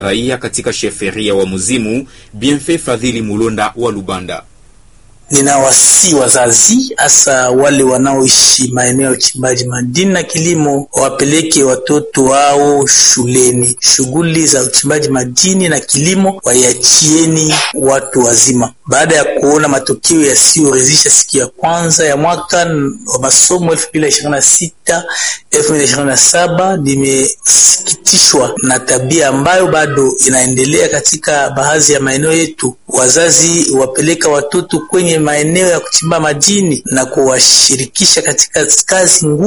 raia katika sheferia wa Muzimu. Bienfait Fadhili Mulonda wa Lubanda: ninawasi wazazi hasa wale wanaoishi maeneo ya uchimbaji madini na kilimo wapeleke watoto wao shuleni. Shughuli za uchimbaji madini na kilimo waiachieni watu wazima. Baada ya kuona matokeo yasiyoridhisha siku ya kwanza ya mwaka wa masomo 2026-2027, nimesikitishwa na tabia ambayo bado inaendelea katika baadhi ya maeneo yetu. Wazazi wapeleka watoto kwenye maeneo ya kuchimba madini na kuwashirikisha katika kazi ngumu